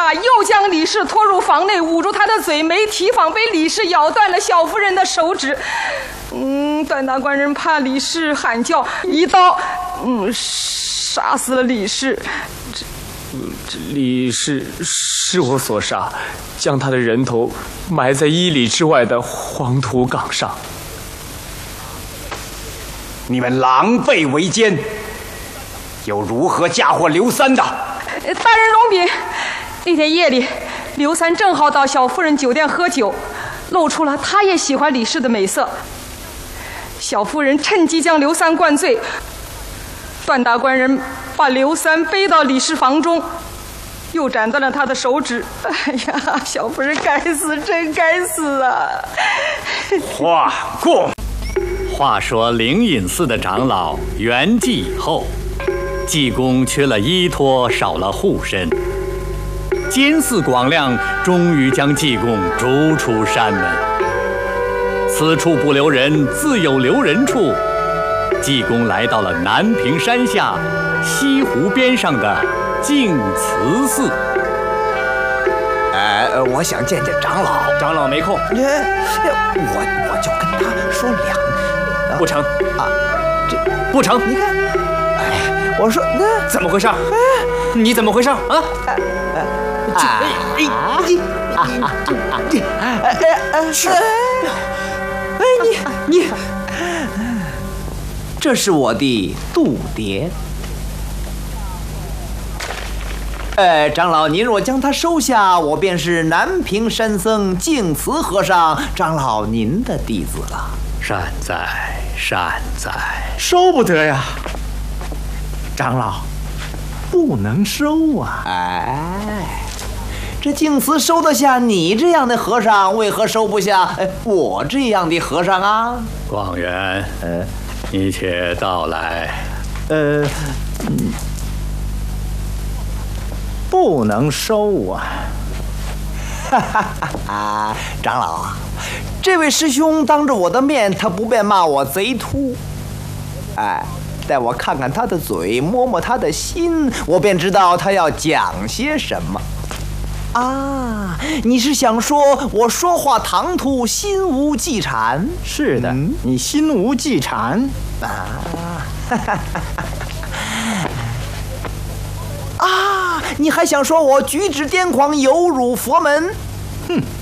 下，又将李氏拖入房内，捂住他的嘴，没提防被李氏咬断了小夫人的手指。段大官人怕李氏喊叫，一刀，杀死了李氏。 李氏是我所杀，将他的人头埋在1里之外的黄土岗上。 你们狼狈为奸，又如何嫁祸刘三的？ 大人容禀，那天夜里，刘三正好到小夫人酒店喝酒，露出了他也喜欢李氏的美色。小夫人趁机将刘三灌醉，段大官人把刘三背到李氏房中，又斩断了他的手指。哎呀，小夫人该死，真该死啊！ 话过。 话说灵隐寺的长老圆寂以后，济公缺了依托，少了护身。监寺广亮终于将济公逐出山门。此处不留人，自有留人处。济公来到了南屏山下西湖边上的净慈寺。 我想见见长老。 长老没空。 我就跟他说不成啊， 不成。 你看，我说那怎么回事？你怎么回事啊？ 你，这是我的度牒。长老，您若将他收下，我便是南屏山僧净慈和尚，长老您的弟子了。 善哉善哉， 收不得呀，长老，不能收啊！ 这净慈收得下你这样的和尚，为何收不下我这样的和尚啊？ 广元，你且道来。 不能收啊！ 长老啊，这位师兄当着我的面，他不便骂我贼秃。待我看看他的嘴，摸摸他的心，我便知道他要讲些什么。你是想说我说话唐突，心无忌惮？ 是的，你心无忌惮你还想说我举止癫狂，有辱佛门？